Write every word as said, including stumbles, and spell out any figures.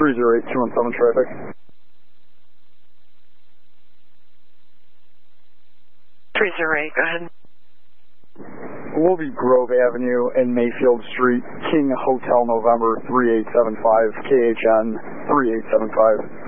three zero eight, two one seven traffic. three zero eight, go ahead. We'll be Grove Avenue and Mayfield Street, King Hotel November three eight seven five, K H N three eight seven five.